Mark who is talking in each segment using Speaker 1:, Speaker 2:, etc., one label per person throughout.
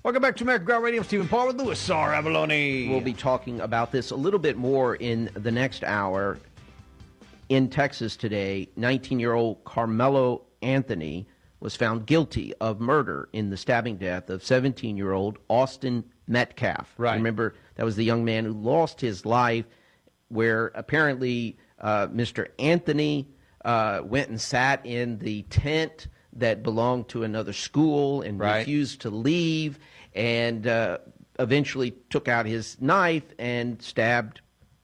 Speaker 1: Welcome back to American Ground Radio. Stephen Paul with Louis R. Avalone.
Speaker 2: We'll be talking about this a little bit more in the next hour. In Texas today, 19-year-old Carmelo Anthony was found guilty of murder in the stabbing death of 17-year-old Austin Metcalf.
Speaker 1: Right.
Speaker 2: Remember, that was the young man who lost his life, where apparently Mr. Anthony went and sat in the tent that belonged to another school and refused to leave, and eventually took out his knife and stabbed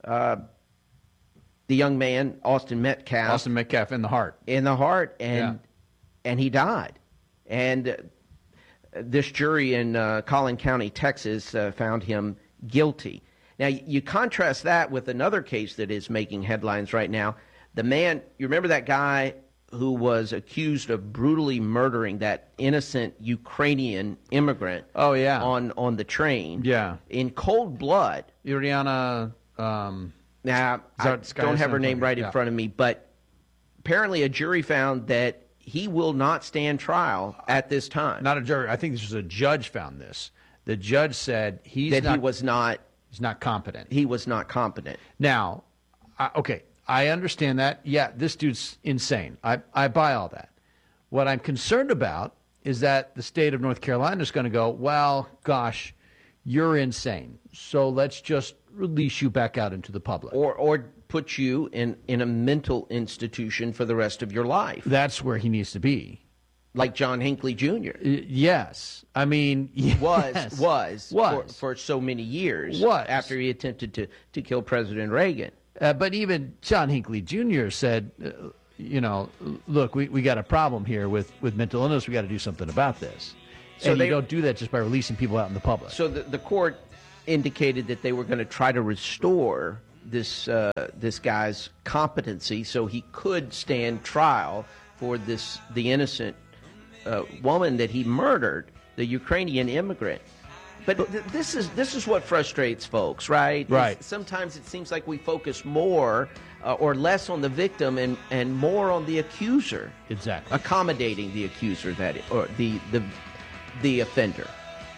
Speaker 2: the young man, Austin Metcalf.
Speaker 1: Austin Metcalf in the heart.
Speaker 2: In the heart, and he died. And this jury in Collin County, Texas, found him guilty. Now, you contrast that with another case that is making headlines right now. The man, you remember that guy who was accused of brutally murdering that innocent Ukrainian immigrant on the train in cold blood.
Speaker 1: Iriana...
Speaker 2: Now, I don't have her name right in front of me, but apparently a jury found that he will not stand trial at this time.
Speaker 1: Not a jury. I think this was a judge found this. The judge said he was not competent.
Speaker 2: He was not competent.
Speaker 1: Now, I understand that. Yeah, this dude's insane. I buy all that. What I'm concerned about is that the state of North Carolina is going to go, well, gosh, you're insane. So let's just release you back out into the public.
Speaker 2: Or put you in a mental institution for the rest of your life.
Speaker 1: That's where he needs to be.
Speaker 2: Like John Hinckley Jr.
Speaker 1: Yes. I mean, yes.
Speaker 2: Was. For so many years. After he attempted to kill President Reagan.
Speaker 1: But even John Hinckley Jr. said, look, we got a problem here with mental illness. We got to do something about this. So you don't do that just by releasing people out in the public.
Speaker 2: So the court indicated that they were going to try to restore this guy's competency so he could stand trial for the innocent woman that he murdered, the Ukrainian immigrant. But this is what frustrates folks, right?
Speaker 1: Right.
Speaker 2: Sometimes it seems like we focus more or less on the victim and more on the accuser.
Speaker 1: Exactly.
Speaker 2: Accommodating the accuser, or the offender.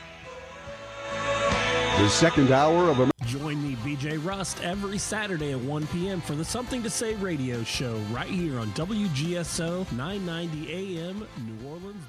Speaker 3: The second hour of
Speaker 4: Join me, BJ Rust, every Saturday at 1 p.m. for the Something to Say radio show right here on WGSO 990 AM, New Orleans,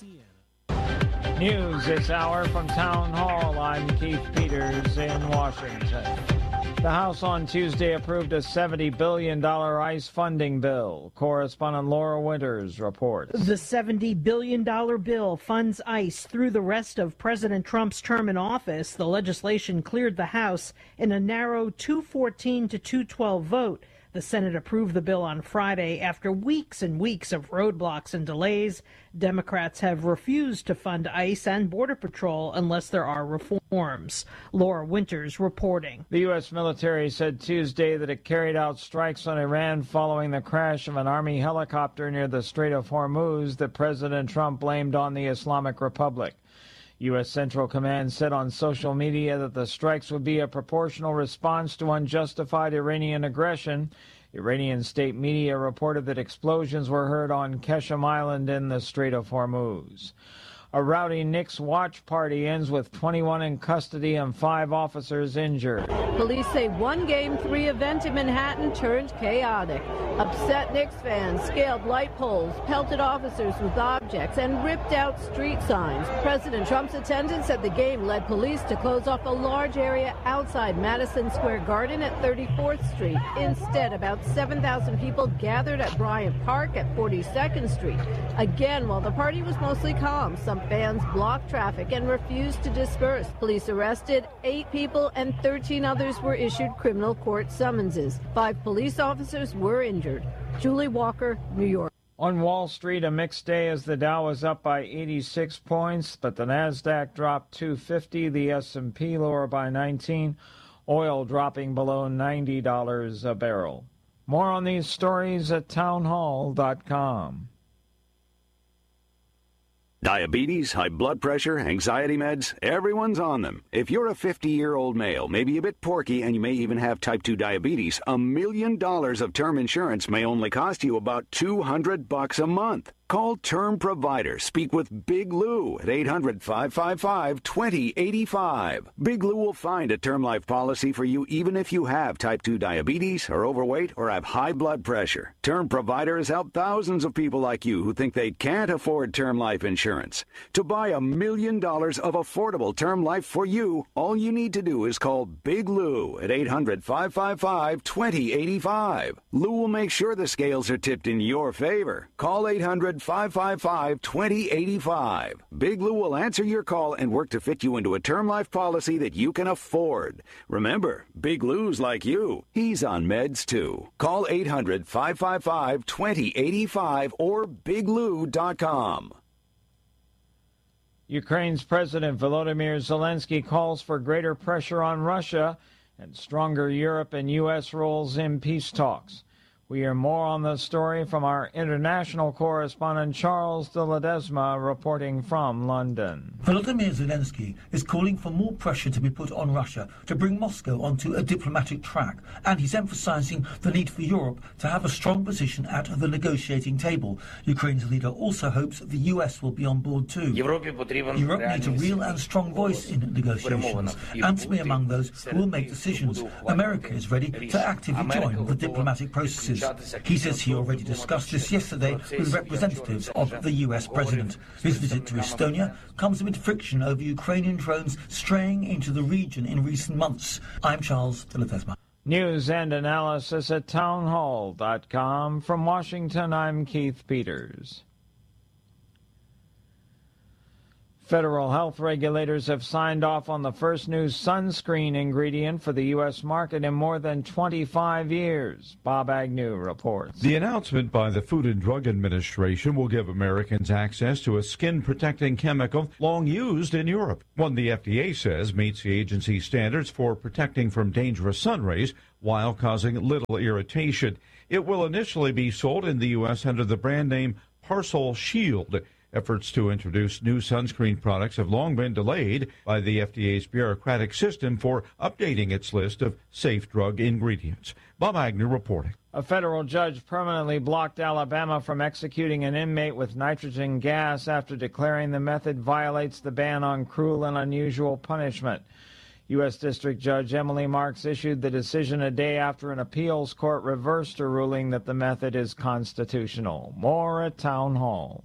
Speaker 4: Louisiana.
Speaker 5: News this hour from Town Hall. I'm Keith Peters in Washington. The House on Tuesday approved a $70 billion ICE funding bill. Correspondent Laura Winters reports.
Speaker 6: The $70 billion bill funds ICE through the rest of President Trump's term in office. The legislation cleared the House in a narrow 214 to 212 vote. The Senate approved the bill on Friday after weeks and weeks of roadblocks and delays. Democrats have refused to fund ICE and Border Patrol unless there are reforms. Laura Winters reporting.
Speaker 5: The U.S. military said Tuesday that it carried out strikes on Iran following the crash of an Army helicopter near the Strait of Hormuz that President Trump blamed on the Islamic Republic. U.S. Central Command said on social media that the strikes would be a proportional response to unjustified Iranian aggression. Iranian state media reported that explosions were heard on Keshem Island in the Strait of Hormuz. A rowdy Knicks watch party ends with 21 in custody and 5 officers injured.
Speaker 7: Police say one Game 3 event in Manhattan turned chaotic. Upset Knicks fans scaled light poles, pelted officers with objects, and ripped out street signs. President Trump's attendance at the game led police to close off a large area outside Madison Square Garden at 34th Street. Instead, about 7,000 people gathered at Bryant Park at 42nd Street. Again, while the party was mostly calm, some fans blocked traffic and refused to disperse. Police arrested 8 people and 13 others were issued criminal court summonses. 5 police officers were injured. Julie Walker, New York.
Speaker 5: On Wall Street, a mixed day as the Dow was up by 86 points, but the Nasdaq dropped 250, the S&P lower by 19, oil dropping below $90 a barrel. More on these stories at townhall.com.
Speaker 8: Diabetes, high blood pressure, anxiety meds, everyone's on them. If you're a 50-year-old male, maybe a bit porky, and you may even have type 2 diabetes, $1 million of term insurance may only cost you about $200 a month. Call Term Provider. Speak with Big Lou at 800-555-2085. Big Lou will find a term life policy for you even if you have type 2 diabetes, are overweight, or have high blood pressure. Term Provider has helped thousands of people like you who think they can't afford term life insurance. To buy $1 million of affordable term life for you, all you need to do is call Big Lou at 800-555-2085. Lou will make sure the scales are tipped in your favor. Call 800-555-2085. Big Lou will answer your call and work to fit you into a term life policy that you can afford. Remember, Big Lou's like you. He's on meds too. Call 800-555-2085 or biglou.com.
Speaker 5: Ukraine's President Volodymyr Zelensky calls for greater pressure on Russia and stronger Europe and U.S. roles in peace talks. We hear more on the story from our international correspondent Charles de Ledesma reporting from London.
Speaker 9: Volodymyr Zelensky is calling for more pressure to be put on Russia to bring Moscow onto a diplomatic track, and he's emphasizing the need for Europe to have a strong position at the negotiating table. Ukraine's leader also hopes the US will be on board too. Europe needs a real and strong voice in negotiations, and to be among those who will make decisions. America is ready to actively join the diplomatic processes. He says he already discussed this yesterday with representatives of the US president. His visit to Estonia comes amid friction over Ukrainian drones straying into the region in recent months. I'm Charles de Ledesma.
Speaker 5: News and analysis at townhall.com. From Washington, I'm Keith Peters. Federal health regulators have signed off on the first new sunscreen ingredient for the U.S. market in more than 25 years. Bob Agnew reports.
Speaker 10: The announcement by the Food and Drug Administration will give Americans access to a skin-protecting chemical long used in Europe, one the FDA says meets the agency's standards for protecting from dangerous sun rays while causing little irritation. It will initially be sold in the U.S. under the brand name Parcel Shield. Efforts to introduce new sunscreen products have long been delayed by the FDA's bureaucratic system for updating its list of safe drug ingredients. Bob Agnew reporting.
Speaker 5: A federal judge permanently blocked Alabama from executing an inmate with nitrogen gas after declaring the method violates the ban on cruel and unusual punishment. U.S. District Judge Emily Marks issued the decision a day after an appeals court reversed a ruling that the method is constitutional. More at Town Hall.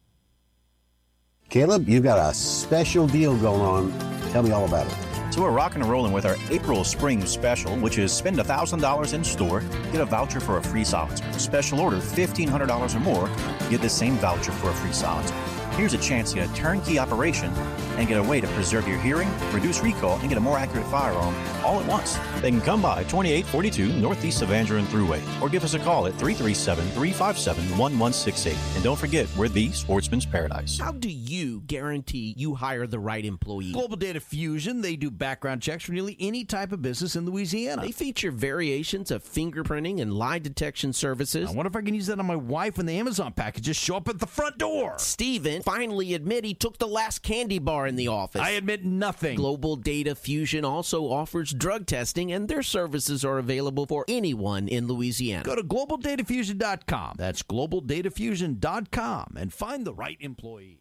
Speaker 3: Caleb, you've got a special deal going on. Tell me all about it.
Speaker 11: So we're rocking and rolling with our April Spring Special, which is spend $1,000 in store, get a voucher for a free silencer. Special order $1,500 or more, get the same voucher for a free silencer. Here's a chance to get a turnkey operation and get a way to preserve your hearing, reduce recall, and get a more accurate firearm all at once. They can come by 2842 Northeast Evangeline Thruway or give us a call at 337-357-1168. And don't forget, we're the Sportsman's Paradise.
Speaker 12: How do you guarantee you hire the right employee?
Speaker 13: Global Data Fusion, they do background checks for nearly any type of business in Louisiana.
Speaker 12: They feature variations of fingerprinting and lie detection services.
Speaker 13: I wonder if I can use that on my wife when the Amazon packages show up at the front door.
Speaker 12: Steven finally admit he took the last candy bar in the office.
Speaker 13: I admit nothing.
Speaker 12: Global Data Fusion also offers drug testing, and their services are available for anyone in Louisiana.
Speaker 13: Go to globaldatafusion.com. That's globaldatafusion.com and find the right employee.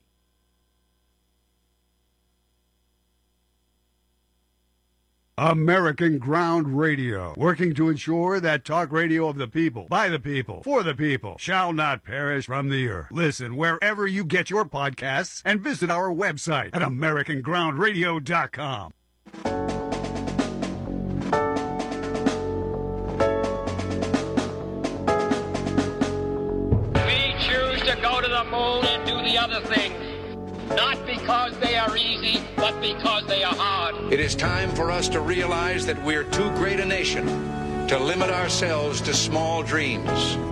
Speaker 3: American Ground Radio, working to ensure that talk radio of the people, by the people, for the people, shall not perish from the earth. Listen wherever you get your podcasts and visit our website at AmericanGroundRadio.com.
Speaker 14: We choose to go to the moon and do the other things. Not because they are easy, but because they are hard.
Speaker 15: It is time for us to realize that we're too great a nation to limit ourselves to small dreams.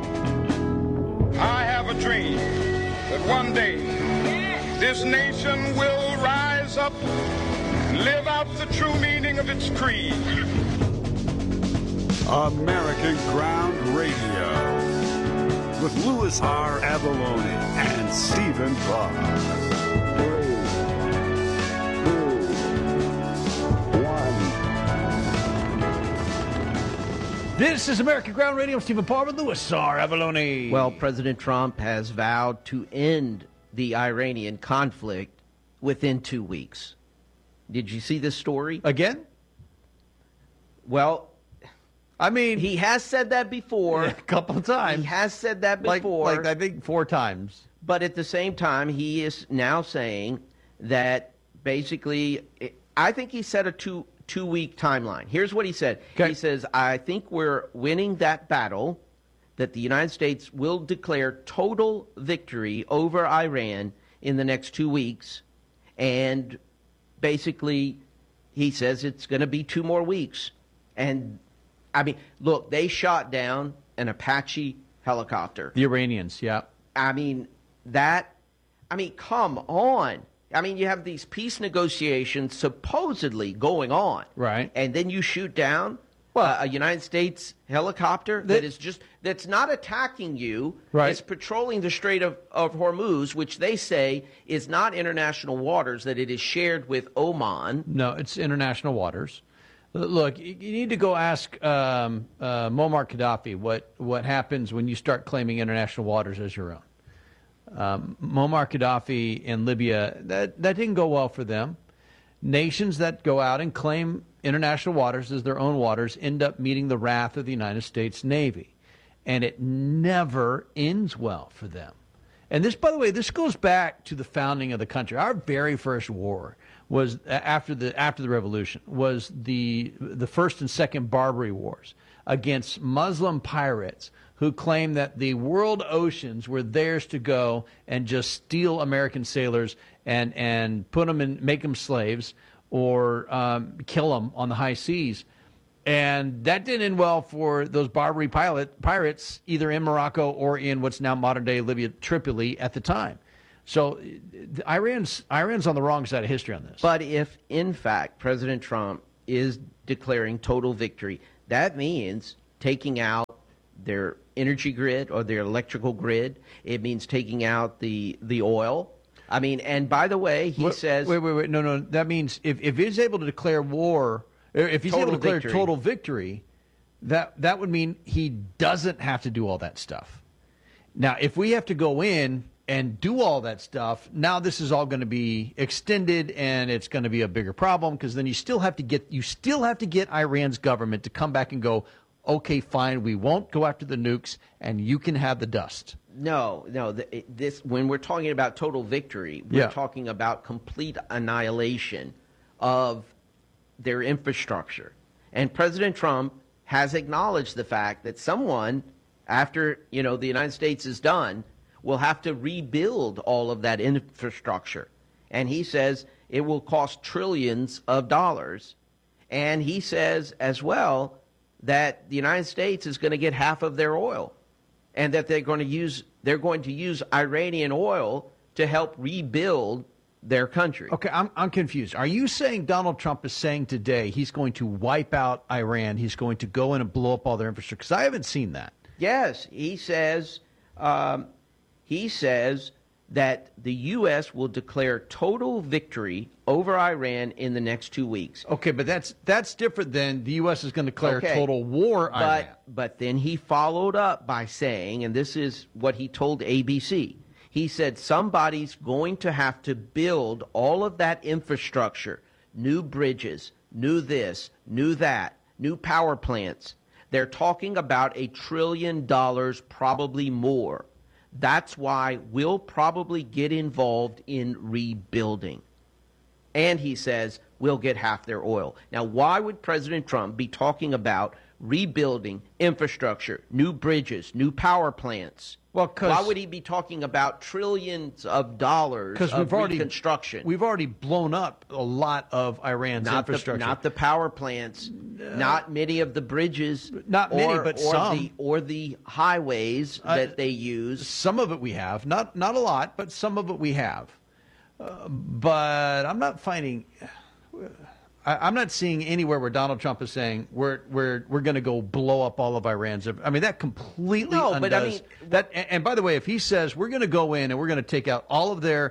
Speaker 16: I have a dream that one day this nation will rise up, live out the true meaning of its creed.
Speaker 3: American Ground Radio with Louis R. Avalone and Stephen Barr.
Speaker 1: This is American Ground Radio. I'm Stephen Palmer, Louis R. Avalone.
Speaker 2: Well, President Trump has vowed to end the Iranian conflict within 2 weeks. Did you see this story?
Speaker 1: Again?
Speaker 2: Well,
Speaker 1: I mean,
Speaker 2: he has said that before.
Speaker 1: Yeah, a couple of times.
Speaker 2: He has said that before.
Speaker 1: Like I think 4 times.
Speaker 2: But at the same time, he is now saying that basically, I think he set a two-week timeline. Here's what he said. Okay. He says, I think we're winning that battle, that the United States will declare total victory over Iran in the next 2 weeks. And basically, he says it's going to be 2 more weeks. And, I mean, look, they shot down an Apache helicopter.
Speaker 1: The Iranians, yeah.
Speaker 2: I mean, come on. I mean, you have these peace negotiations supposedly going on.
Speaker 1: Right.
Speaker 2: And then you shoot down a United States helicopter that's not attacking you.
Speaker 1: Right.
Speaker 2: It's patrolling the Strait of Hormuz, which they say is not international waters, that it is shared with Oman.
Speaker 1: No, it's international waters. Look, you need to go ask Muammar Gaddafi what happens when you start claiming international waters as your own. Muammar Gaddafi in Libya, that didn't go well for them. Nations that go out and claim international waters as their own waters end up meeting the wrath of the United States Navy. And it never ends well for them. And this, by the way, this goes back to the founding of the country. Our very first war was after the revolution was the first and second Barbary Wars against Muslim pirates who claimed that the world oceans were theirs to go and just steal American sailors and put them in, make them slaves or kill them on the high seas. And that didn't end well for those Barbary pirates, either in Morocco or in what's now modern-day Libya, Tripoli at the time. So Iran's on the wrong side of history on this.
Speaker 2: But if, in fact, President Trump is declaring total victory, that means taking out their energy grid or their electrical grid. It means taking out the oil. I mean, and by the way, he says...
Speaker 1: Wait. No. That means if he's able to declare war, if he's able to declare total victory, that would mean he doesn't have to do all that stuff. Now, if we have to go in and do all that stuff, now this is all going to be extended and it's going to be a bigger problem because then you still have to get Iran's government to come back and go, okay, fine, we won't go after the nukes, and you can have the dust.
Speaker 2: No. This when we're talking about total victory, we're talking about complete annihilation of their infrastructure. And President Trump has acknowledged the fact that someone, after the United States is done, will have to rebuild all of that infrastructure. And he says it will cost trillions of dollars. And he says as well that the United States is going to get half of their oil, and that they're going to use Iranian oil to help rebuild their country.
Speaker 1: Okay, I'm confused. Are you saying Donald Trump is saying today he's going to wipe out Iran? He's going to go in and blow up all their infrastructure? Because I haven't seen that.
Speaker 2: Yes, he says that the U.S. will declare total victory over Iran in the next 2 weeks.
Speaker 1: Okay, but that's different than the U.S. is going to declare total war on Iran.
Speaker 2: But then he followed up by saying, and this is what he told ABC, he said somebody's going to have to build all of that infrastructure, new bridges, new this, new that, new power plants. They're talking about $1 trillion, probably more. That's why we'll probably get involved in rebuilding. And he says we'll get half their oil. Now, why would President Trump be talking about rebuilding infrastructure, new bridges, new power plants?
Speaker 1: Well,
Speaker 2: why would he be talking about trillions of dollars of reconstruction?
Speaker 1: We've already blown up a lot of Iran's infrastructure.
Speaker 2: Not the power plants, not many of the bridges,
Speaker 1: but some.
Speaker 2: Or the highways that they use.
Speaker 1: Some of it we have, not a lot, but some of it we have. But I'm not finding. I'm not seeing anywhere where Donald Trump is saying we're going to go blow up all of Iran's. I mean, that completely undoes.
Speaker 2: But I mean,
Speaker 1: that. And by the way, if he says we're going to go in and we're going to take out all of their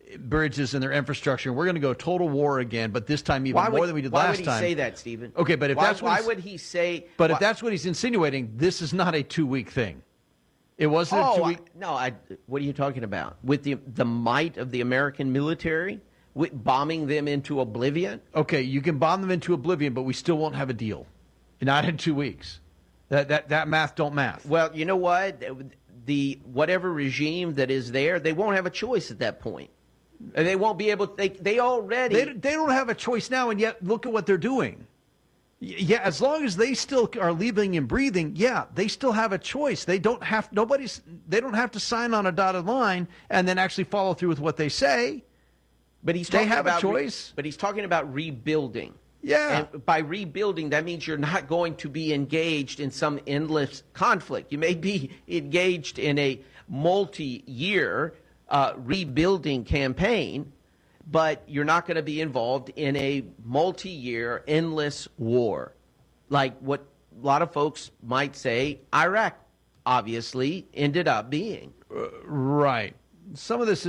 Speaker 1: bridges and their infrastructure, and we're going to go total war again, but this time even more than we did last time.
Speaker 2: Why would he say that, Stephen?
Speaker 1: Okay, but
Speaker 2: why would he say?
Speaker 1: But if that's what he's insinuating, this is not a 2-week thing. It wasn't a 2-week.
Speaker 2: What are you talking about? With the might of the American military, bombing them into oblivion?
Speaker 1: Okay, you can bomb them into oblivion, but we still won't have a deal. Not in 2 weeks. That math don't math.
Speaker 2: Well, you know what? The whatever regime that is there, they won't have a choice at that point. And they won't be able to, they already...
Speaker 1: They don't have a choice now, and yet look at what they're doing. Yeah, as long as they still are living and breathing, yeah, they still have a choice. They don't have to sign on a dotted line and then actually follow through with what they say.
Speaker 2: But they have a choice. But he's talking about rebuilding.
Speaker 1: Yeah.
Speaker 2: And by rebuilding, that means you're not going to be engaged in some endless conflict. You may be engaged in a multi-year rebuilding campaign, but you're not going to be involved in a multi-year endless war, like what a lot of folks might say Iraq obviously ended up being.
Speaker 1: Right. Some of this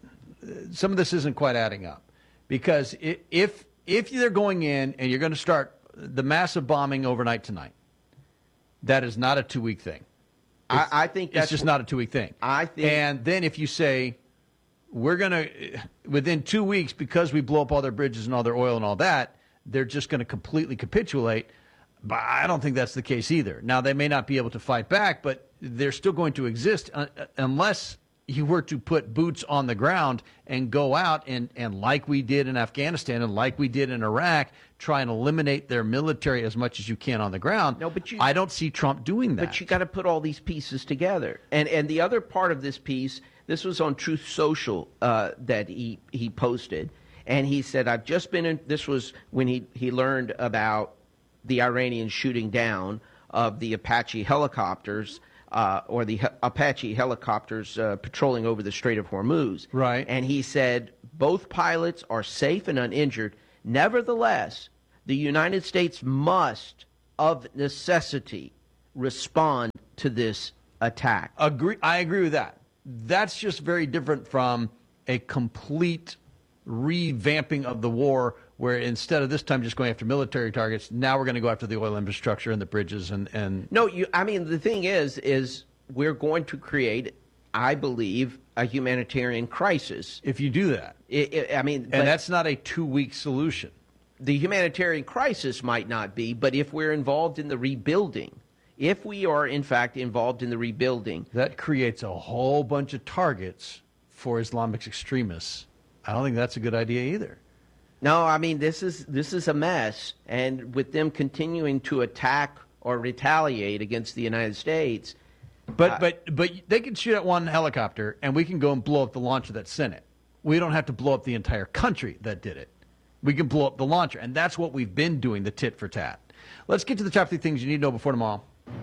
Speaker 1: isn't quite adding up, because if they're going in and you're going to start the massive bombing overnight tonight, that is not a 2-week thing.
Speaker 2: I think that's
Speaker 1: just not a 2-week thing. And then if you say, we're going to, within 2 weeks, because we blow up all their bridges and all their oil and all that, they're just going to completely capitulate. But I don't think that's the case either. Now, they may not be able to fight back, but they're still going to exist unless you were to put boots on the ground and go out and like we did in Afghanistan and like we did in Iraq, try and eliminate their military as much as you can on the ground.
Speaker 2: No, but
Speaker 1: I don't see Trump doing that.
Speaker 2: But you got to put all these pieces together. And the other part of this piece, this was on Truth Social that he posted, and he said, I've just been in, this was when he learned about the Iranians shooting down of the Apache helicopters, or the Apache helicopters patrolling over the Strait of Hormuz.
Speaker 1: Right.
Speaker 2: And he said, both pilots are safe and uninjured. Nevertheless, the United States must, of necessity, respond to this attack.
Speaker 1: I agree with that. That's just very different from a complete revamping of the war, where instead of this time just going after military targets, now we're going to go after the oil infrastructure and the bridges and
Speaker 2: No, I mean, the thing is we're going to create, I believe, a humanitarian crisis.
Speaker 1: If you do that.
Speaker 2: And
Speaker 1: that's not a 2-week solution.
Speaker 2: The humanitarian crisis might not be, but if we're involved in the rebuilding, if we are, in fact, involved in the rebuilding,
Speaker 1: that creates a whole bunch of targets for Islamic extremists. I don't think that's a good idea either.
Speaker 2: No, I mean, this is a mess. And with them continuing to attack or retaliate against the United States.
Speaker 1: But they can shoot at one helicopter, and we can go and blow up the launcher that sent it. We don't have to blow up the entire country that did it. We can blow up the launcher. And that's what we've been doing, the tit for tat. Let's get to the top 3 things you need to know before tomorrow.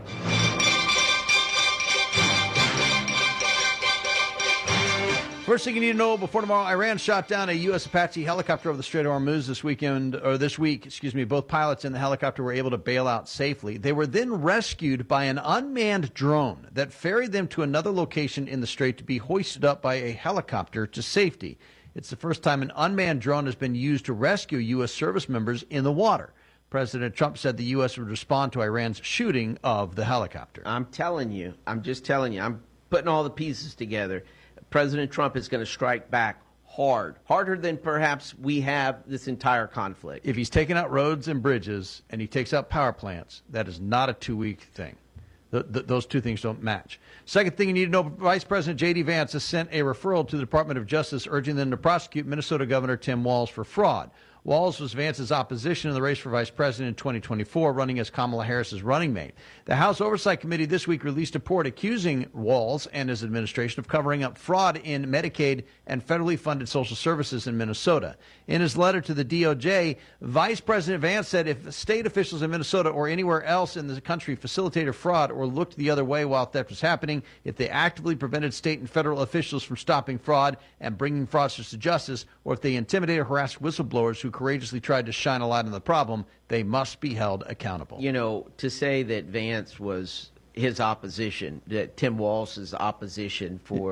Speaker 1: First thing you need to know before tomorrow, Iran shot down a U.S. Apache helicopter over the Strait of Hormuz this week. Both pilots in the helicopter were able to bail out safely. They were then rescued by an unmanned drone that ferried them to another location in the strait to be hoisted up by a helicopter to safety. It's the first time an unmanned drone has been used to rescue U.S. service members in the water. President Trump said the U.S. would respond to Iran's shooting of the helicopter.
Speaker 2: I'm just telling you, I'm putting all the pieces together. President Trump is going to strike back hard, harder than perhaps we have this entire conflict.
Speaker 1: If he's taking out roads and bridges and he takes out power plants, that is not a 2-week thing. Those two things don't match. Second thing you need to know, Vice President J.D. Vance has sent a referral to the Department of Justice urging them to prosecute Minnesota Governor Tim Walz for fraud. Walz was Vance's opposition in the race for vice president in 2024, running as Kamala Harris's running mate. The House Oversight Committee this week released a report accusing Walz and his administration of covering up fraud in Medicaid and federally funded social services in Minnesota. In his letter to the DOJ, Vice President Vance said if state officials in Minnesota or anywhere else in the country facilitated fraud or looked the other way while theft was happening, if they actively prevented state and federal officials from stopping fraud and bringing fraudsters to justice, or if they intimidated or harassed whistleblowers who courageously tried to shine a light on the problem, they must be held accountable.
Speaker 2: You know, to say that Vance was his opposition, that Tim Walz's opposition for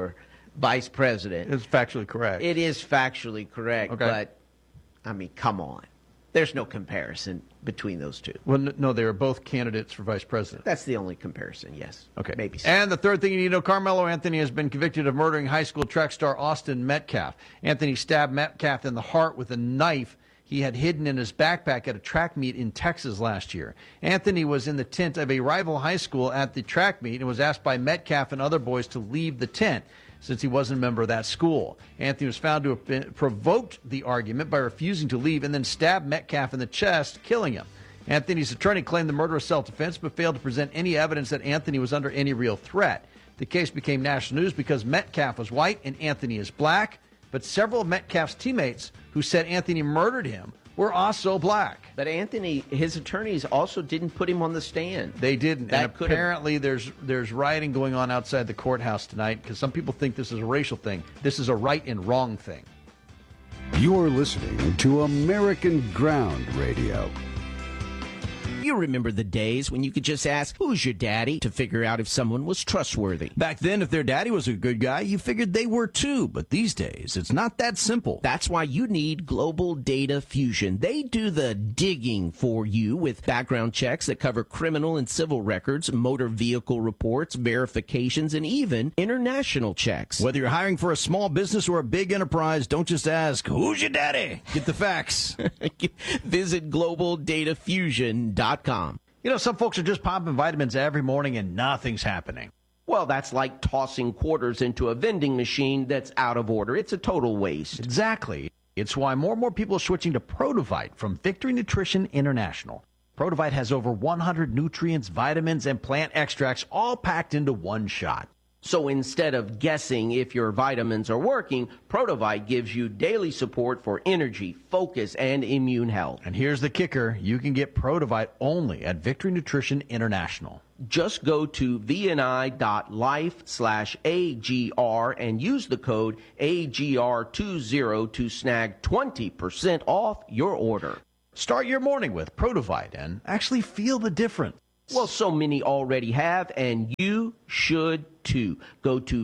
Speaker 2: vice president.
Speaker 1: It's factually correct.
Speaker 2: It is factually correct,
Speaker 1: Okay.
Speaker 2: but, I mean, come on. There's no comparison between those two.
Speaker 1: Well, no, they are both candidates for vice president.
Speaker 2: That's the only comparison, yes.
Speaker 1: Okay.
Speaker 2: Maybe so.
Speaker 1: And the third thing you need to know, Carmelo Anthony has been convicted of murdering high school track star Austin Metcalf. Anthony stabbed Metcalf in the heart with a knife he had hidden in his backpack at a track meet in Texas last year. Anthony was in the tent of a rival high school at the track meet and was asked by Metcalf and other boys to leave the tent since he wasn't a member of that school. Anthony was found to have provoked the argument by refusing to leave and then stabbed Metcalf in the chest, killing him. Anthony's attorney claimed the murder was self-defense but failed to present any evidence that Anthony was under any real threat. The case became national news because Metcalf was white and Anthony is black, but several of Metcalf's teammates who said Anthony murdered him were also black.
Speaker 2: But Anthony, his attorneys also didn't put him on the stand.
Speaker 1: They didn't.
Speaker 2: That
Speaker 1: And
Speaker 2: could've-
Speaker 1: apparently there's rioting going on outside the courthouse tonight because some people think this is a racial thing. This is a right and wrong thing.
Speaker 3: You're listening to American Ground Radio.
Speaker 12: You remember the days when you could just ask, "Who's your daddy?" to figure out if someone was trustworthy.
Speaker 13: Back then, if their daddy was a good guy, you figured they were too. But these days, it's not that simple.
Speaker 12: That's why you need Global Data Fusion. They do the digging for you with background checks that cover criminal and civil records, motor vehicle reports, verifications, and even international checks.
Speaker 13: Whether you're hiring for a small business or a big enterprise, don't just ask, "Who's your daddy?" Get the facts.
Speaker 12: Visit GlobalDataFusion.com.
Speaker 1: You know, some folks are just popping vitamins every morning and nothing's happening.
Speaker 2: Well, that's like tossing quarters into a vending machine that's out of order. It's a total waste.
Speaker 1: Exactly. It's why more and more people are switching to Protovite from Victory Nutrition International. Protovite has over 100 nutrients, vitamins, and plant extracts all packed into one shot.
Speaker 2: So instead of guessing if your vitamins are working, Protovite gives you daily support for energy, focus, and immune health.
Speaker 1: And here's the kicker. You can get Protovite only at Victory Nutrition International.
Speaker 2: Just go to vni.life/AGR and use the code AGR20 to snag 20% off your order.
Speaker 1: Start your morning with Protovite and actually feel the difference.
Speaker 2: Well, so many already have, and you should too. Go to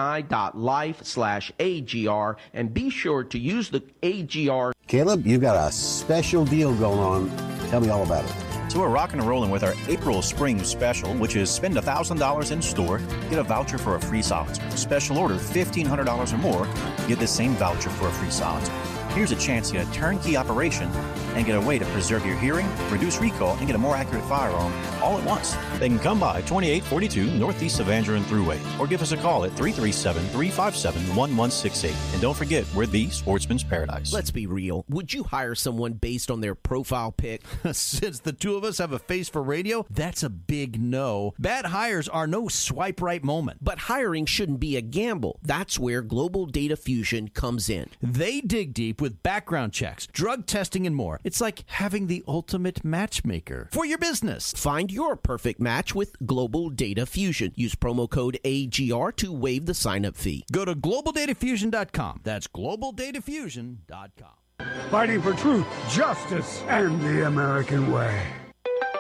Speaker 2: vni.life/AGR and be sure to use the AGR.
Speaker 17: Caleb, you've got a special deal going on. Tell me all about it.
Speaker 11: So we're rocking and rolling with our April Spring Special, which is spend $1,000 in store, get a voucher for a free silencer. Special order $1,500 or more, get the same voucher for a free silencer. Here's a chance to get a turnkey operation and get a way to preserve your hearing, reduce recall, and get a more accurate firearm all at once. They can come by 2842 Northeast Savandra and Thruway, or give us a call at 337-357-1168. And don't forget, we're the Sportsman's Paradise.
Speaker 12: Let's be real. Would you hire someone based on their profile pic?
Speaker 13: Since the two of us have a face for radio, that's a big no. Bad hires are no swipe right moment.
Speaker 12: But hiring shouldn't be a gamble. That's where Global Data Fusion comes in.
Speaker 13: They dig deep with background checks, drug testing, and more. It's like having the ultimate matchmaker for your business.
Speaker 12: Find your perfect match with Global Data Fusion. Use promo code AGR to waive the sign-up fee.
Speaker 13: Go to GlobalDataFusion.com. That's GlobalDataFusion.com.
Speaker 3: Fighting for truth, justice, and the American way.